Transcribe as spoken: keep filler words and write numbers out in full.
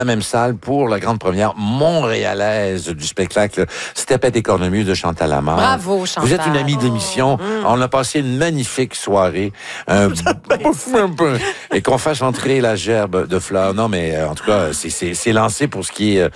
la même salle pour la grande première montréalaise du spectacle Stepette et Cornemuse de Chantal Lamarre. Bravo, Chantal. Vous êtes une amie de l'émission. Oh. Mm. On a passé une magnifique soirée. Un et qu'on fasse entrer la gerbe de fleurs. Non, mais euh, en tout cas, c'est, c'est, c'est lancé pour ce qui est